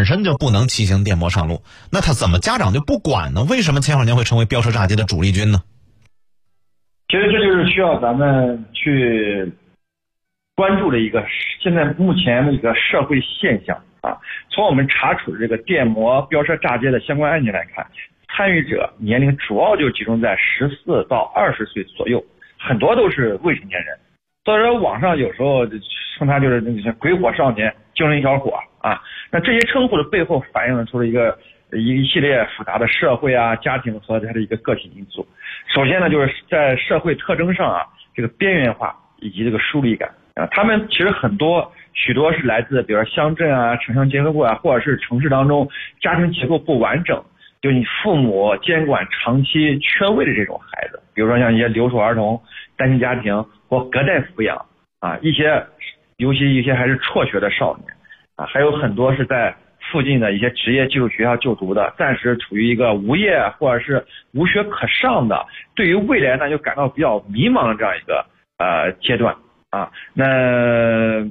本身就不能骑行电摩上路，那他怎么家长就不管呢？为什么青少年会成为飙车炸街的主力军呢？ 其实这就是需要咱们去关注的一个现在目前的一个社会现象啊。从我们查处这个电摩飙车炸街的相关案件来看，参与者年龄主要就集中在14到20岁左右，很多都是未成年人。所以说网上有时候称他就是那些鬼火少年、精神小伙啊。那这些称呼的背后反映出了一系列复杂的社会啊、家庭和它的一个个体因素。首先呢，就是在社会特征上啊，这个边缘化以及这个疏离感啊，他们其实许多是来自比如说乡镇啊、城乡结合部啊，或者是城市当中家庭结构不完整，就你父母监管长期缺位的这种孩子，比如说像一些留守儿童、单亲家庭或隔代抚养啊，尤其一些还是辍学的少年啊，还有很多是在附近的一些职业技术学校就读的，暂时处于一个无业或者是无学可上的，对于未来呢就感到比较迷茫的这样一个阶段啊。那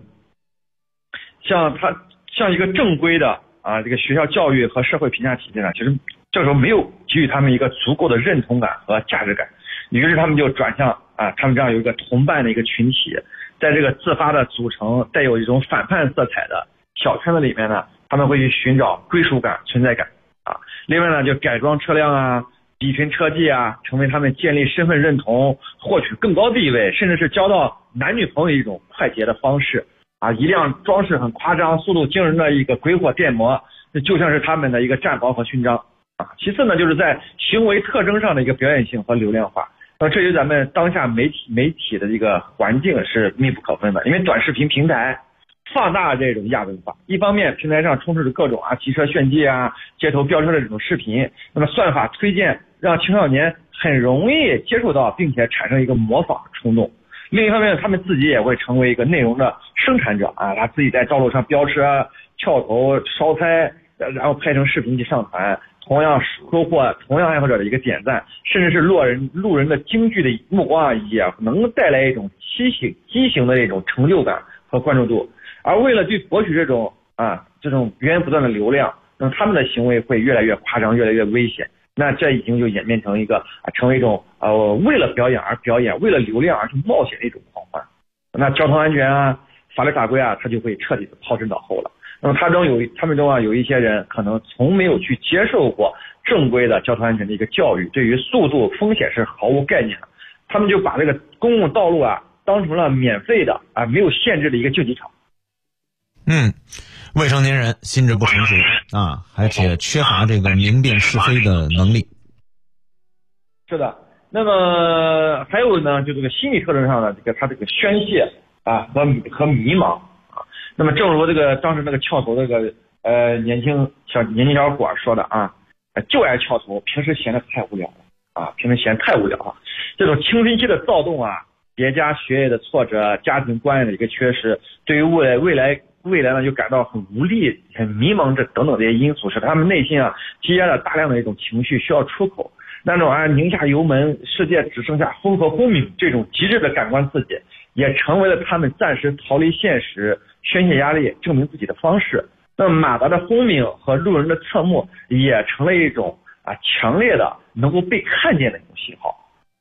像一个正规的这个学校教育和社会评价体系呢，其实这时候没有给予他们一个足够的认同感和价值感，于是他们就转向他们这样有一个同伴的一个群体，在这个自发的组成带有一种反叛色彩的小圈子里面呢，他们会去寻找归属感、存在感啊。另外呢，就改装车辆啊、比拼车技啊，成为他们建立身份认同、获取更高地位，甚至是交到男女朋友一种快捷的方式啊。一辆装饰很夸张、速度惊人的一个鬼火电摩，那就像是他们的一个战袍和勋章啊。其次呢，就是在行为特征上的一个表演性和流量化。这与咱们当下媒体的一个环境是密不可分的，因为短视频平台放大这种亚文化，一方面平台上充斥着各种骑车炫技街头飙车的这种视频，那么算法推荐让青少年很容易接触到，并且产生一个模仿的冲动。另一方面，他们自己也会成为一个内容的生产者他自己在道路上飙车、跳投、烧胎，然后拍成视频去上传，同样收获同样爱好者的一个点赞，甚至是路人的惊惧的目光也能带来一种畸形的这种成就感和关注度。而为了去博取这种源源不断的流量，那么他们的行为会越来越夸张、越来越危险。那这已经就演变成成为一种为了表演而表演、为了流量而去冒险的一种狂欢。那交通安全法律法规它就会彻底的抛之脑后了。那么他们中有一些人可能从没有去接受过正规的交通安全的一个教育，对于速度风险是毫无概念的，他们就把这个公共道路当成了免费的没有限制的一个竞技场。 未成年人心智不成熟而且缺乏这个明辨是非的能力。 是的，那么还有呢，就这个心理特征上的他这个宣泄和迷茫那么正如当时那个翘头年轻小伙说的就爱翘头，平时闲得太无聊了这种青春期的躁动叠加学业的挫折、家庭关爱的一个缺失，对于未来呢就感到很无力、很迷茫等等这些因素，使他们内心积压了大量的一种情绪需要出口。那种拧下油门，世界只剩下风和轰鸣这种极致的感官刺激，也成为了他们暂时逃离现实、宣泄压力、证明自己的方式。那么马达的轰鸣和路人的侧目也成了一种强烈的能够被看见的一种信号。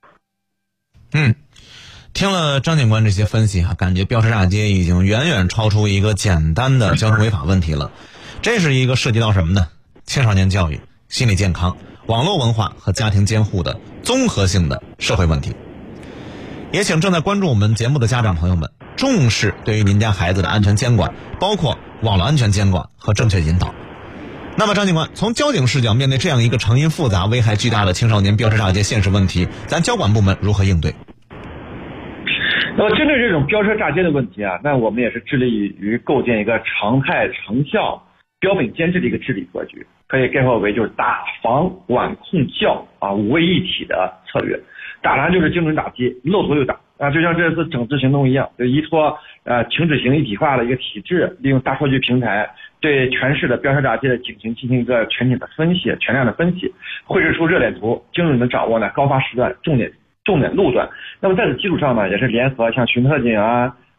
听了张警官这些分析感觉飙车炸街已经远远超出一个简单的交通违法问题了。这是一个涉及到什么呢？青少年教育、心理健康、网络文化和家庭监护的综合性的社会问题。也请正在关注我们节目的家长朋友们重视对于您家孩子的安全监管，包括网络安全监管和正确引导。那么张警官，从交警视角面对这样一个成因复杂、危害巨大的青少年飙车炸街现实问题，咱交管部门如何应对？ 那么针对这种飙车炸街的问题那我们也是致力于构建一个常态成效标本兼治的一个治理格局，可以概括为就是打防管控教五位一体的策略。打呢就是精准打击，露头就打就像这次整治行动一样，就依托停止型一体化的一个体制，利用大数据平台对全市的飙车炸街的警情进行一个全量的分析，绘制出热点图，精准的掌握高发时段重点路段。那么在此基础上呢，也是联合像巡特警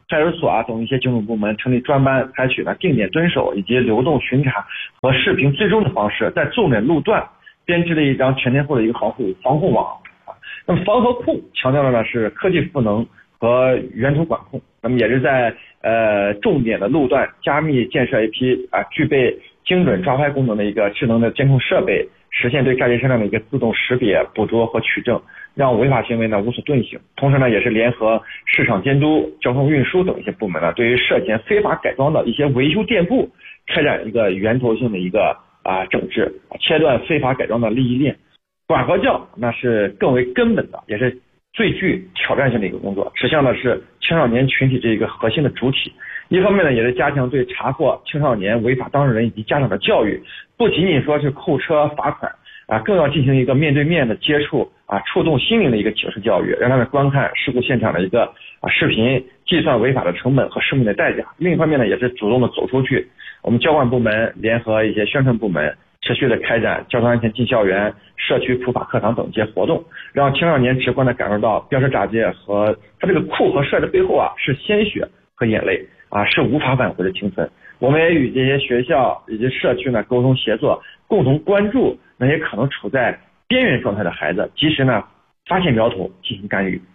派出所等一些警种部门成立专班，采取定点蹲守以及流动巡查和视频追踪的方式，在重点路段编织了一张全天候的一个防护网。那么防和控强调的是科技赋能和源头管控，那么也是在重点的路段加密建设一批具备精准抓拍功能的一个智能的监控设备，实现对诈骗车辆的一个自动识别、捕捉和取证，让违法行为无所遁形。同时也是联合市场监督、交通运输等一些部门对于涉嫌非法改装的一些维修店铺开展一个源头性的一个整治，切断非法改装的利益链。管和教那是更为根本的，也是最具挑战性的一个工作，指向的是青少年群体这一个核心的主体。一方面也是加强对查获青少年违法当事人以及家长的教育，不仅仅说是扣车罚款更要进行一个面对面的接触触动心灵的一个警示教育，让他们观看事故现场的一个视频，计算违法的成本和生命的代价。另一方面也是主动的走出去，我们交管部门联合一些宣传部门，持续的开展交通安全进校园、社区普法课堂等一些活动，让青少年直观的感受到飙车诈劫和它这个酷和帅的背后是鲜血和眼泪是无法挽回的青春。我们也与这些学校以及社区沟通协作，共同关注那些可能处在边缘状态的孩子，及时发现苗头进行干预。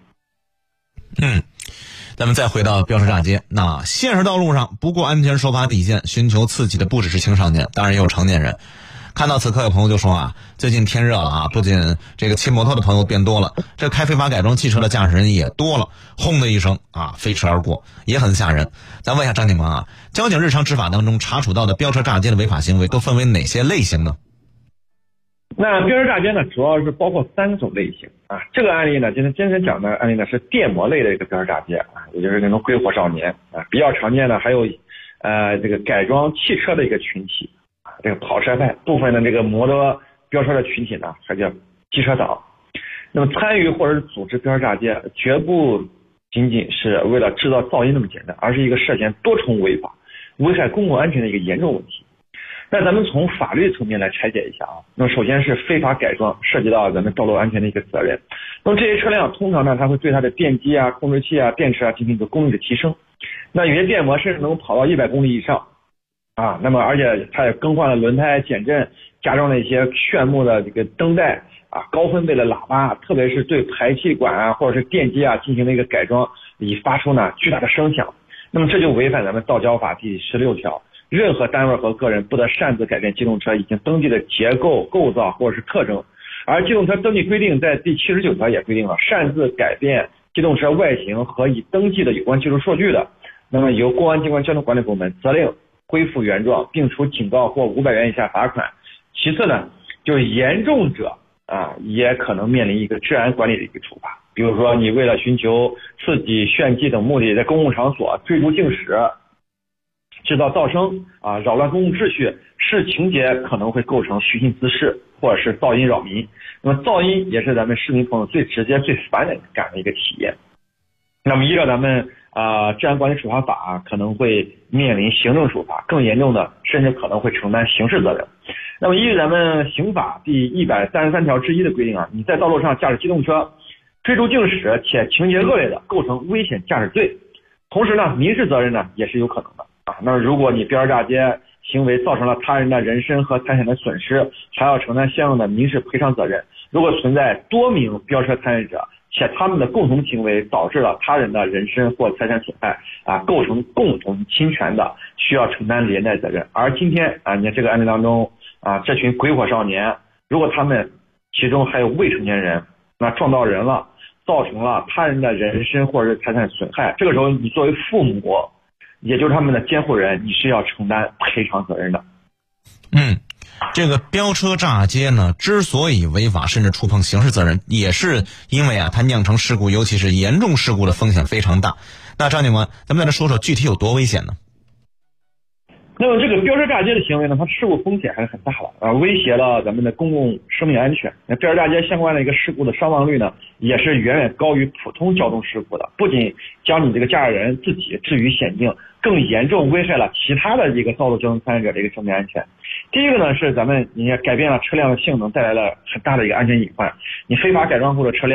咱们再回到飙车炸街，那现实道路上不过安全守法底线，寻求刺激的不只是青少年，当然也有成年人。看到此刻有朋友就说最近天热了不仅这个骑摩托的朋友变多了，这开非法改装汽车的驾驶人也多了，轰的一声飞驰而过，也很吓人。咱问一下张警官交警日常执法当中查处到的飙车炸街的违法行为都分为哪些类型呢？ 那飙车炸街主要是包括3种类型这个案例今天讲的案例是电摩类的一个飙车炸街也就是那种归火少年比较常见的还有这个改装汽车的一个群体，这个跑车派，部分的这个摩托飙车的群体还叫机车党。那么参与或者是组织飙车炸街，绝不仅仅是为了制造噪音那么简单，而是一个涉嫌多重违法、危害公共安全的一个严重问题。那咱们从法律层面来拆解一下那么首先是非法改装，涉及到咱们道路安全的一个责任。那么这些车辆通常它会对它的电机控制器电池进行一个功率的提升。那有些电摩甚至能跑到100公里以上那么而且它也更换了轮胎减震，加装了一些炫目的这个灯带高分贝的喇叭，特别是对排气管或者是电机进行了一个改装，以发出巨大的声响。那么这就违反咱们道交法第16条，任何单位和个人不得擅自改变机动车已经登记的结构、构造或者是特征。而机动车登记规定在第79条也规定了，擅自改变机动车外形和已登记的有关技术数据的，那么由公安机关交通管理部门责令恢复原状，并处警告或500元以下罚款。其次就是严重者也可能面临一个治安管理的一个处罚。比如说你为了寻求刺激、炫技等目的，在公共场所追逐竞驶、制造噪声扰乱公共秩序，是情节可能会构成虚心滋事或者是噪音扰民。那么噪音也是咱们市民朋友最直接、最反感的一个体验。那么依照咱们治安管理处罚法可能会面临行政处罚，更严重的甚至可能会承担刑事责任。那么依据咱们刑法第133条之一的规定你在道路上驾驶机动车追逐竞驶且情节恶劣的，构成危险驾驶罪。同时民事责任也是有可能的那如果你飙车炸街行为造成了他人的人身和财产的损失，还要承担相应的民事赔偿责任。如果存在多名飙车参与者，且他们的共同行为导致了他人的人身或财产损害构成共同侵权的，需要承担连带责任。而今天你看这个案例当中这群鬼火少年，如果他们其中还有未成年人，那撞到人了，造成了他人的人身或者是财产损害，这个时候你作为父母，也就是他们的监护人，你是要承担赔偿责任的。 这个飙车炸街之所以违法甚至触碰刑事责任，也是因为它酿成事故，尤其是严重事故的风险非常大。那张警官，咱们在这说说具体有多危险呢？ 那么这个飙车炸街的行为它事故风险还是很大的威胁了咱们的公共生命安全。那飙车炸街相关的一个事故的伤亡率也是远远高于普通交通事故的，不仅将你这个驾驶人自己置于险境，更严重危害了其他的这个道路交通参与者的一个生命安全。第一个是咱们改变了车辆的性能，带来了很大的一个安全隐患。你非法改装后的车辆，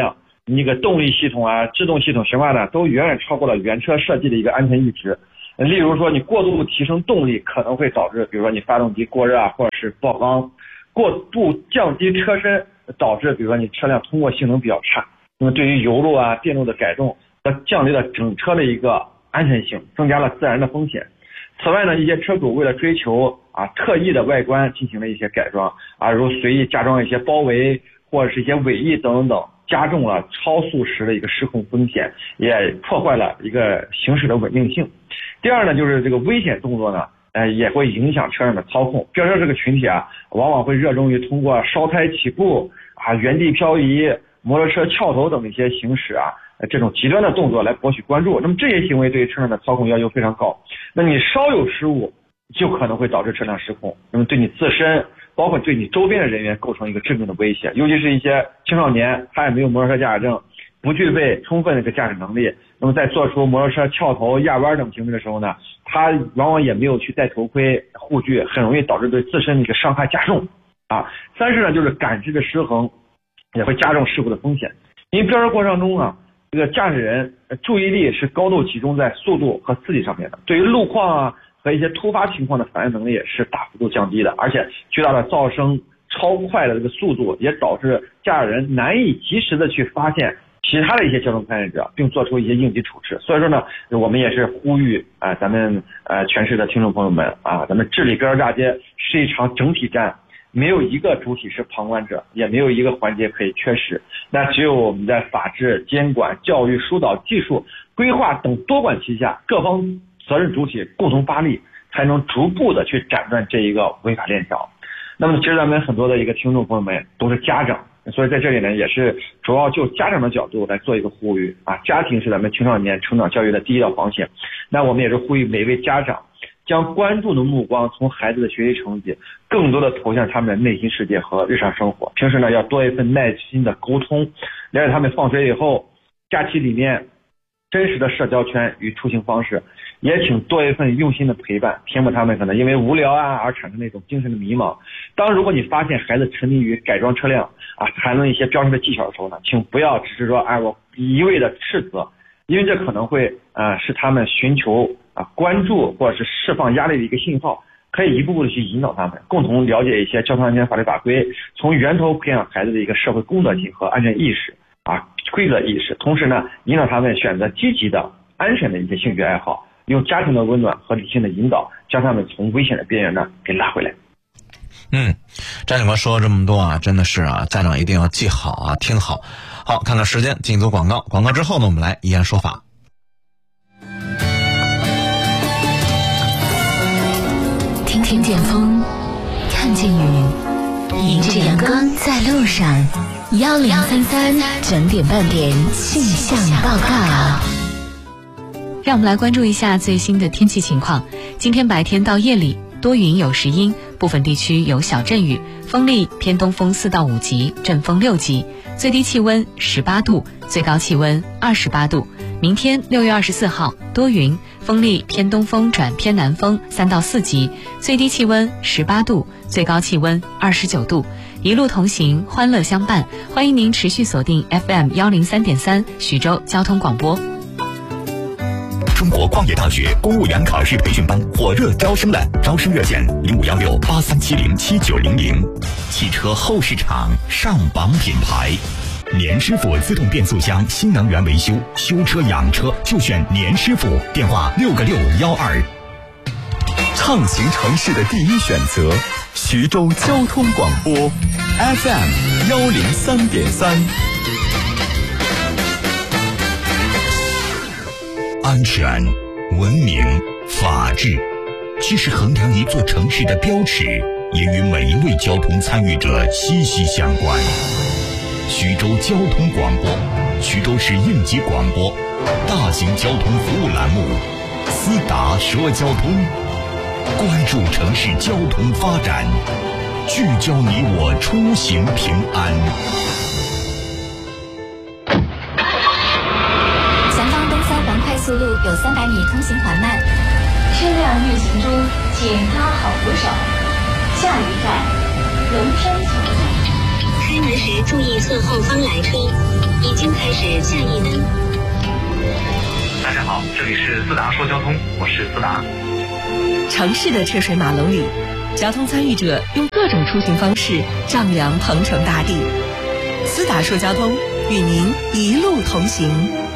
那个动力系统啊、制动系统悬挂的都远远超过了原车设计的一个安全阈值。例如说，你过度提升动力可能会导致，比如说你发动机过热啊，或者是爆缸；过度降低车身，导致比如说你车辆通过性能比较差。那么对于油路啊、电路的改动，它降低了整车的一个安全性，增加了自燃的风险。此外呢，一些车主为了追求特意的外观进行了一些改装如随意加装一些包围或者是一些尾翼等等，加重了超速时的一个失控风险，也破坏了一个行驶的稳定性。第二呢，就是这个危险动作呢，也会影响车辆的操控。飙车这个群体往往会热衷于通过烧胎起步原地漂移、摩托车翘头等一些行驶这种极端的动作来博取关注。那么这些行为对于车辆的操控要求非常高，那你稍有失误就可能会导致车辆失控，那么对你自身包括对你周边的人员构成一个致命的威胁。尤其是一些青少年，他也没有摩托车驾驶证，不具备充分的一个驾驶能力，那么在做出摩托车翘头、压弯等行为的时候呢，他往往也没有去戴头盔护具，很容易导致对自身的一个伤害加重三是呢，就是感知的失衡也会加重事故的风险。因为飙车过程中这个驾驶人注意力是高度集中在速度和刺激上面的，对于路况和一些突发情况的反应能力也是大幅度降低的，而且巨大的噪声、超快的这个速度也导致驾驶人难以及时的去发现其他的一些交通参与者，并做出一些应急处置。所以说呢，我们也是呼吁咱们全市的听众朋友们咱们治理飙车大街是一场整体战，没有一个主体是旁观者，也没有一个环节可以缺失。那只有我们在法治、监管、教育、疏导、技术、规划等多管齐下，各方责任主体共同发力，才能逐步的去斩断这一个违法链条。那么其实咱们很多的一个听众朋友们都是家长，所以在这里呢，也是主要就家长的角度来做一个呼吁家庭是咱们青少年成长教育的第一道防线。那我们也是呼吁每一位家长将关注的目光从孩子的学习成绩更多的投向他们的内心世界和日常生活。平时呢，要多一份耐心的沟通，了解他们放学以后假期里面真实的社交圈与出行方式，也请多一份用心的陪伴，填补他们可能因为无聊而产生的一种精神的迷茫。如果你发现孩子沉迷于改装车辆谈论一些飙车的技巧的时候呢，请不要只是说我一味的斥责，因为这可能会是他们寻求关注或者是释放压力的一个信号，可以一步步的去引导他们共同了解一些交通安全法律法规，从源头培养孩子的一个社会公德性和安全意识规则意识，同时呢，引导他们选择积极的、安全的一些兴趣爱好，用家庭的温暖和理性的引导，将他们从危险的边缘呢给拉回来。 张警官说了这么多真的是家长一定要记好听好。好，看看时间，进一组广告。广告之后呢，我们来一言说法。 听见风，看见雨，迎着阳光在路上。1033整点半点气象报告。 让我们来关注一下最新的天气情况。今天白天到夜里多云有时阴，部分地区有小阵雨，风力偏东风4到5级，阵风6级，最低气温18度，最高气温28度。明天6月24号多云，风力偏东风转偏南风3到4级，最低气温18度，最高气温29度。一路同行，欢乐相伴，欢迎您持续锁定 FM 103.3徐州交通广播。 中国矿业大学公务员考试培训班火热招生了，招生热线051683707900。汽车后市场上榜品牌，年师傅自动变速箱新能源维修，修车养车就选年师傅，电话6个612。 畅行城市的第一选择，徐州交通广播 FM 103.3。 安全、文明、法治，既是衡量一座城市的标尺，也与每一位交通参与者息息相关。徐州交通广播，徐州市应急广播，大型交通服务栏目，思达说交通，关注城市交通发展，聚焦你我出行平安。 速路有300米通行缓慢， 车辆运行中请拉好扶手。下一站龙山桥站。 开门时注意侧后方来车，已经开始下一门。 大家好，这里是思达说交通，我是思达。 城市的车水马龙里，交通参与者用各种出行方式丈量鹏程大地。思达说交通，与您一路同行。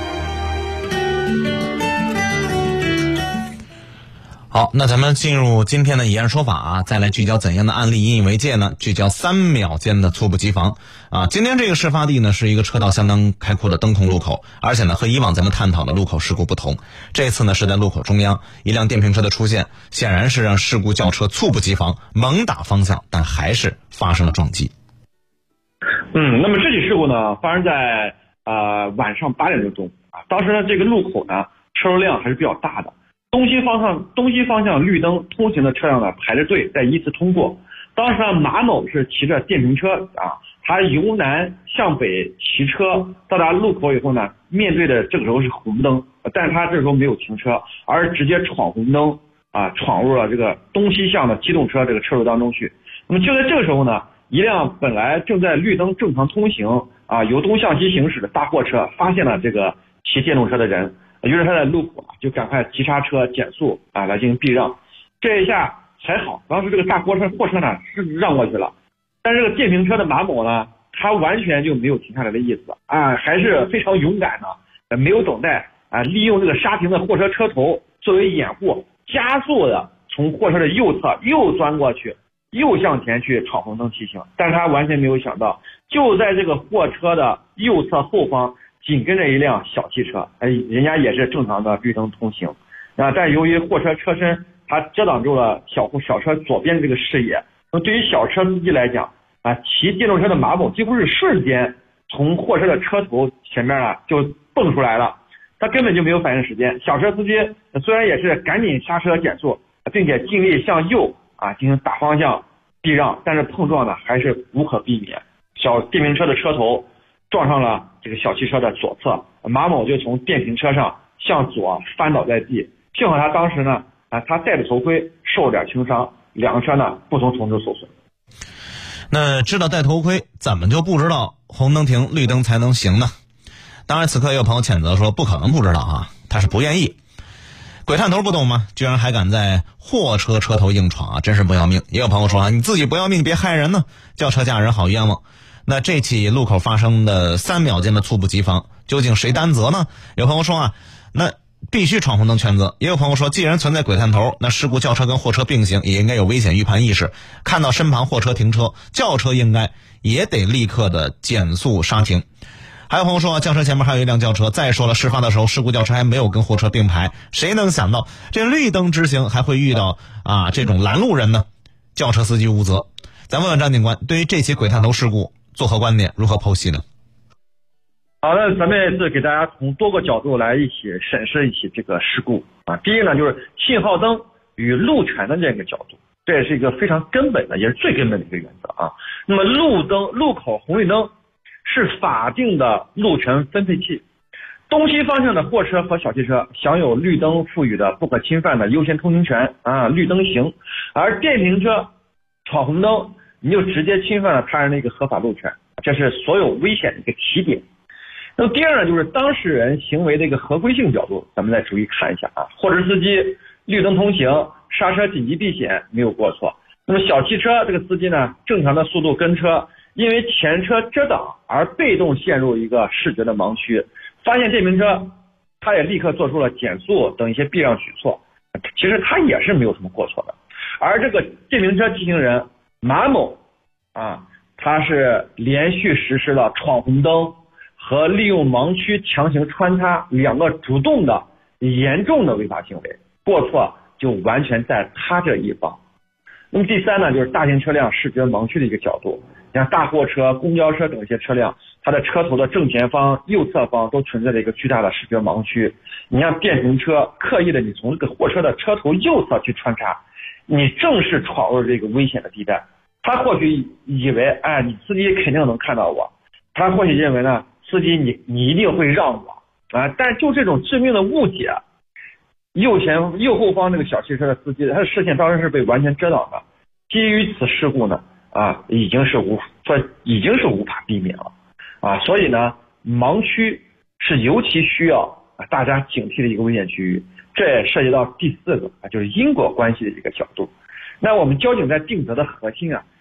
好，那咱们进入今天的以案说法啊，再来聚焦怎样的案例引以为戒呢？聚焦3秒间的猝不及防啊！今天这个事发地呢是一个车道相当开阔的灯控路口，而且呢和以往咱们探讨的路口事故不同，这次呢是在路口中央，一辆电瓶车的出现，显然是让事故轿车猝不及防，猛打方向，但还是发生了撞击。 那么这起事故呢发生在晚上8点多钟啊，当时呢这个路口呢车流量还是比较大的。东西方向绿灯通行的车辆呢排着队在依次通过。当时呢马某是骑着电瓶车啊，他由南向北骑车到达路口以后呢，面对的这个时候是红灯，但是他这时候没有停车，而是直接闯红灯啊，闯入了这个东西向的机动车这个车流当中去。那么就在这个时候呢，一辆本来正在绿灯正常通行啊，由东向西行驶的大货车发现了这个骑电动车的人。于是他在路口就赶快急刹车减速啊，来进行避让。这一下还好，当时这个大货车呢是让过去了，但是这个电瓶车的马某呢，他完全就没有停下来的意思啊，还是非常勇敢的，没有等待啊，利用这个刹停的货车车头作为掩护，加速的从货车的右侧又钻过去，又向前去闯红灯骑行。但是他完全没有想到，就在这个货车的右侧后方紧跟着一辆小汽车，人家也是正常的绿灯通行啊，但由于货车车身它遮挡住了小车左边的这个视野，那么对于小车司机来讲啊，骑电动车的马某几乎是瞬间从货车的车头前面啊就蹦出来了，他根本就没有反应时间。小车司机虽然也是赶紧刹车减速，并且尽力向右啊进行打方向避让，但是碰撞呢还是无可避免，小电瓶车的车头撞上了这个小汽车的左侧，马某就从电瓶车上向左翻倒在地。幸好他当时呢他戴着头盔，受了点轻伤，两个车呢不从重受损。 那知道戴头盔，怎么就不知道红灯停绿灯才能行呢？当然此刻也有朋友谴责说不可能不知道啊，他是不愿意。鬼探头不懂吗？居然还敢在货车车头硬闯啊，真是不要命。也有朋友说啊，你自己不要命别害人呢，叫车嫁人好冤枉。那这起路口发生的3秒间的猝不及防，究竟谁担责呢？有朋友说啊，那必须闯红灯全责。也有朋友说，既然存在鬼探头，那事故轿车跟货车并行，也应该有危险预判意识，看到身旁货车停车，轿车应该也得立刻的减速刹停。还有朋友说，轿车前面还有一辆轿车。再说了，事发的时候事故轿车还没有跟货车并排，谁能想到这绿灯直行还会遇到这种拦路人呢？轿车司机无责。咱问问张警官，对于这起鬼探头事故作何观点，如何剖析呢？ 好的，咱们是给大家从多个角度来一起审视一起这个事故啊。第一呢，就是信号灯与路权的这个角度，这也是一个非常根本的，也是最根本的一个原则啊。那么路口红绿灯是法定的路权分配器，东西方向的货车和小汽车享有绿灯赋予的不可侵犯的优先通行权啊，绿灯行，而电瓶车闯红灯，你就直接侵犯了他人的一个合法路权，这是所有危险的一个起点。那么第二呢，就是当事人行为的一个合规性角度，咱们再逐一看一下啊。货车司机绿灯通行，刹车紧急避险没有过错。那么小汽车这个司机呢，正常的速度跟车，因为前车遮挡而被动陷入一个视觉的盲区，发现电瓶车，他也立刻做出了减速等一些避让举措，其实他也是没有什么过错的。而这个电瓶车骑行人马某啊，他是连续实施了闯红灯和利用盲区强行穿插两个主动的严重的违法行为，过错就完全在他这一方。那么第三呢，就是大型车辆视觉盲区的一个角度，像大货车、公交车等一些车辆，它的车头的正前方、右侧方都存在着一个巨大的视觉盲区。你像电瓶车刻意的你从这个货车的车头右侧去穿插，你正是闯入这个危险的地带。他或许以为你司机肯定能看到我，他或许认为呢，司机你一定会让我但就这种致命的误解，右后方那个小汽车的司机，他的视线当然是被完全遮挡的。基于此事故呢已经是说已经是无法避免了啊。所以呢，盲区是尤其需要大家警惕的一个危险区域。这也涉及到第4个就是因果关系的这个角度。那我们交警在定责的核心